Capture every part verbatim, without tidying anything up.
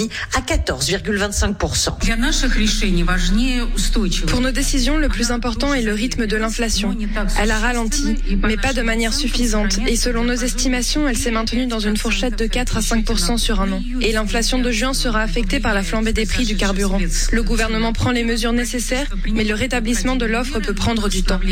l'économie à quatorze virgule vingt-cinq pour cent. Pour nos décisions, le plus important est le rythme de l'inflation. Elle a ralenti, mais pas de manière suffisante. Et selon nos estimations, elle s'est maintenue dans une fourchette de quatre à cinq pour cent sur un an. Et l'inflation de juin sera affectée par la flambée des prix du carburant. Le gouvernement prend les mesures nécessaires, mais le rétablissement de l'offre peut prendre du temps.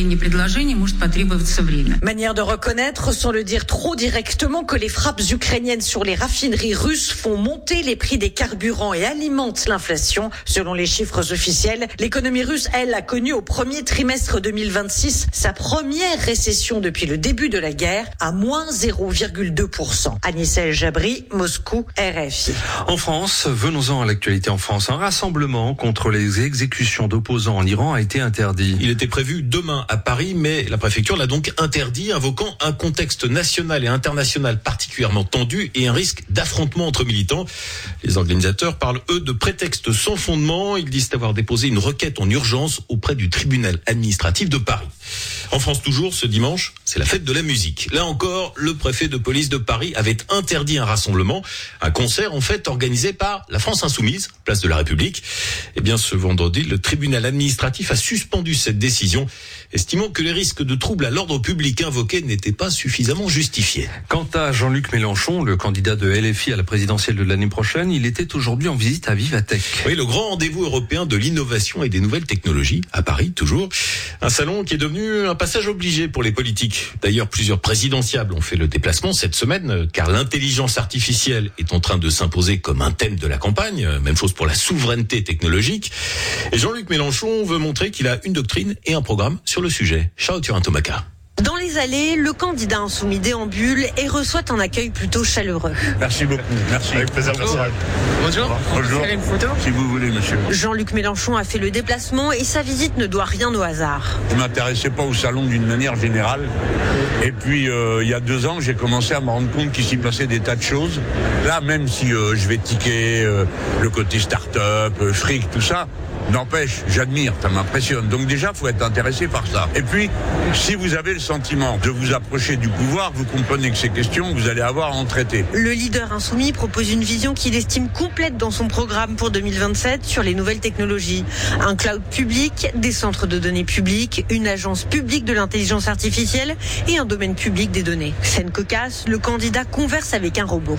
Manière de reconnaître, sans le dire trop directement, que les frappes ukrainiennes sur les raffineries russes font monter les prix des carburants et alimentent l'inflation. Selon les chiffres officiels, l'économie russe, elle, a connu au premier trimestre deux mille vingt-six sa première récession depuis le début de la guerre, à moins zéro virgule deux pour cent. Anissa El Jabri, Moscou, R F I. En France, venons-en à l'actualité en France. Un rassemblement contre les exécutions d'opposants en Iran a été interdit. Il était prévu demain à Paris, mais la préfecture l'a donc interdit, invoquant un contexte national et international particulièrement tendu et un risque d'affrontement entre militants. Les organisateurs parlent, eux, de prétextes sans fondement. Ils disent avoir déposé une requête en urgence auprès du tribunal administratif de Paris. En France toujours, ce dimanche, c'est la fête de la musique. Là encore, le préfet de police de Paris avait interdit un rassemblement, un concert en fait organisé par la France Insoumise, place de la République. Eh bien, ce vendredi, le tribunal administratif a suspendu cette décision, estimant que les risques de troubles à l'ordre public invoqués n'étaient pas suffisamment justifiés. Quant à Jean-Luc Mélenchon, le candidat de L F I à la présidentielle de l'année prochaine, il était aujourd'hui en visite à Vivatech. Oui, le grand rendez-vous européen de l'innovation et des nouvelles technologies, à Paris toujours. Un salon qui est devenu un passage obligé pour les politiques. D'ailleurs, plusieurs présidentiables ont fait le déplacement cette semaine, car l'intelligence artificielle est en train de s'imposer comme un thème de la campagne. Même chose pour la souveraineté technologique. Et Jean-Luc Mélenchon veut montrer qu'il a une doctrine et un programme sur le sujet. Ciao, Turin Tomaka. Dans les allées, le candidat insoumis déambule et reçoit un accueil plutôt chaleureux. Merci beaucoup. Merci. Avec plaisir. Bonjour. Bonjour. Bonjour. Vous avez une photo ? Si vous voulez, monsieur. Jean-Luc Mélenchon a fait le déplacement et sa visite ne doit rien au hasard. Je ne m'intéressais pas au salon d'une manière générale. Et puis, euh, il y a deux ans, j'ai commencé à me rendre compte qu'il s'y passait des tas de choses. Là, même si euh, je vais tiquer euh, le côté start-up, euh, fric, tout ça, n'empêche, j'admire, ça m'impressionne. Donc déjà, il faut être intéressé par ça. Et puis, si vous avez le sentiment de vous approcher du pouvoir, vous comprenez que ces questions, vous allez avoir à en traiter. Le leader insoumis propose une vision qu'il estime complète dans son programme pour deux mille vingt-sept sur les nouvelles technologies. Un cloud public, des centres de données publics, une agence publique de l'intelligence artificielle et un domaine public des données. Scène cocasse, le candidat converse avec un robot.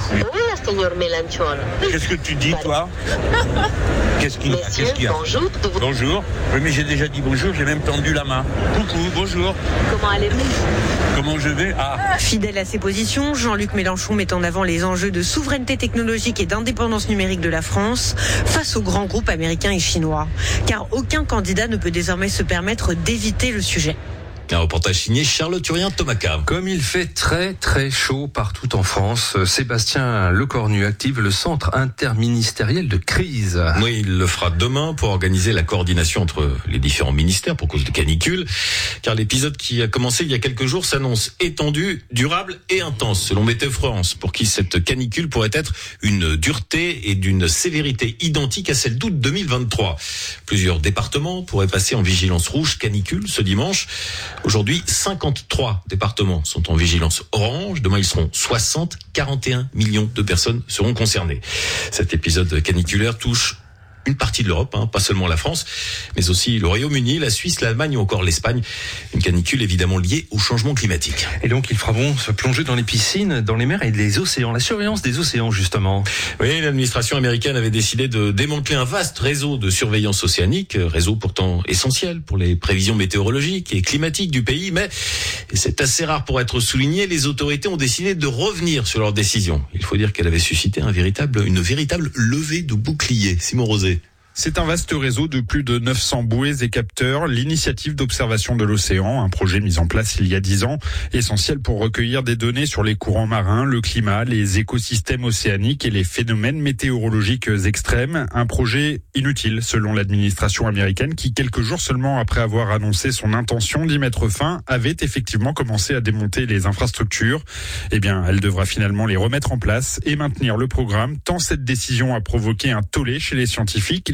Qu'est-ce que tu dis, toi ? Qu'est-ce qu'il, Monsieur, qu'est-ce qu'il y a ? bonjour. Bonjour. Oui, mais j'ai déjà dit bonjour, j'ai même tendu la main. Coucou, bonjour. Comment allez-vous ? Comment je vais ? Ah. Fidèle à ses positions, Jean-Luc Mélenchon met en avant les enjeux de souveraineté technologique et d'indépendance numérique de la France face aux grands groupes américains et chinois. Car aucun candidat ne peut désormais se permettre d'éviter le sujet. Un reportage signé Charles Turien Tomaka. Comme il fait très très chaud partout en France, Sébastien Lecornu active le centre interministériel de crise. Oui, il le fera demain pour organiser la coordination entre les différents ministères pour cause de canicule. Car l'épisode qui a commencé il y a quelques jours s'annonce étendu, durable et intense, selon Météo France, pour qui cette canicule pourrait être une dureté et d'une sévérité identique à celle d'août deux mille vingt-trois. Plusieurs départements pourraient passer en vigilance rouge canicule ce dimanche. Aujourd'hui, cinquante-trois départements sont en vigilance orange. Demain, ils seront soixante. quarante et un millions de personnes seront concernées. Cet épisode caniculaire touche une partie de l'Europe, hein, pas seulement la France, mais aussi le Royaume-Uni, la Suisse, l'Allemagne ou encore l'Espagne. Une canicule évidemment liée au changement climatique. Et donc il fera bon se plonger dans les piscines, dans les mers et les océans. La surveillance des océans, justement. Oui, l'administration américaine avait décidé de démanteler un vaste réseau de surveillance océanique, réseau pourtant essentiel pour les prévisions météorologiques et climatiques du pays, mais et c'est assez rare pour être souligné, les autorités ont décidé de revenir sur leur décision. Il faut dire qu'elle avait suscité un véritable, une véritable levée de boucliers. Simon Rosé. C'est un vaste réseau de plus de neuf cents bouées et capteurs, l'initiative d'observation de l'océan, un projet mis en place il y a dix ans, essentiel pour recueillir des données sur les courants marins, le climat, les écosystèmes océaniques et les phénomènes météorologiques extrêmes. Un projet inutile selon l'administration américaine qui, quelques jours seulement après avoir annoncé son intention d'y mettre fin, avait effectivement commencé à démonter les infrastructures. Eh bien, elle devra finalement les remettre en place et maintenir le programme, tant cette décision a provoqué un tollé chez les scientifiques.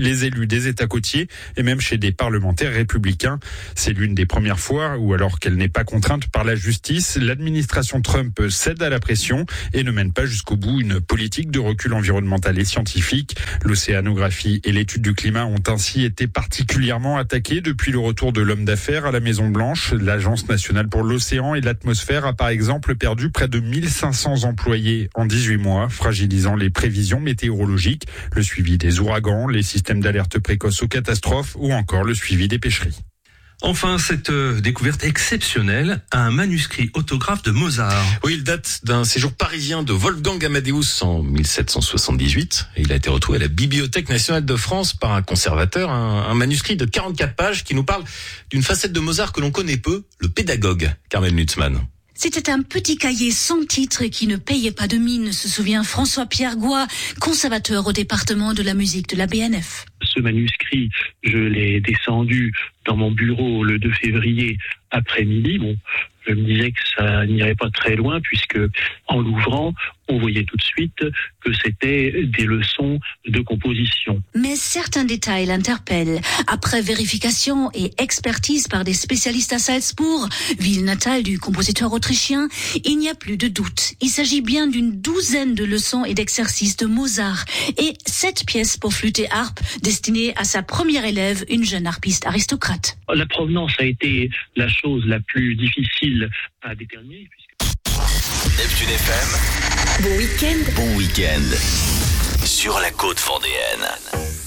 les élus des États côtiers et même chez des parlementaires républicains. C'est l'une des premières fois où, alors qu'elle n'est pas contrainte par la justice, l'administration Trump cède à la pression et ne mène pas jusqu'au bout une politique de recul environnemental et scientifique. L'océanographie et l'étude du climat ont ainsi été particulièrement attaquées depuis le retour de l'homme d'affaires à la Maison-Blanche. L'Agence nationale pour l'océan et l'atmosphère a par exemple perdu près de mille cinq cents employés en dix-huit mois, fragilisant les prévisions météorologiques, le suivi des ouragans, les systèmes d'alerte précoce aux catastrophes ou encore le suivi des pêcheries. Enfin, cette euh, découverte exceptionnelle, un manuscrit autographe de Mozart. Oui, il date d'un séjour parisien de Wolfgang Amadeus en mille sept cent soixante-dix-huit. Et il a été retrouvé à la Bibliothèque nationale de France par un conservateur, un, un manuscrit de quarante-quatre pages qui nous parle d'une facette de Mozart que l'on connaît peu, le pédagogue. Carmen Lutzmann. C'était un petit cahier sans titre qui ne payait pas de mine, se souvient François-Pierre Goy, conservateur au département de la musique de la B N F. Ce manuscrit, je l'ai descendu dans mon bureau le deux février après-midi. Bon, je me disais que ça n'irait pas très loin puisque en l'ouvrant, on voyait tout de suite que c'était des leçons de composition. Mais certains détails l'interpellent. Après vérification et expertise par des spécialistes à Salzbourg, ville natale du compositeur autrichien, il n'y a plus de doute. Il s'agit bien d'une douzaine de leçons et d'exercices de Mozart et sept pièces pour flûte et harpe destinées à sa première élève, une jeune harpiste aristocrate. La provenance a été la chose la plus difficile à déterminer. Puisque... Neptune F M. Bon week-end. Bon week-end. Sur la côte vendéenne.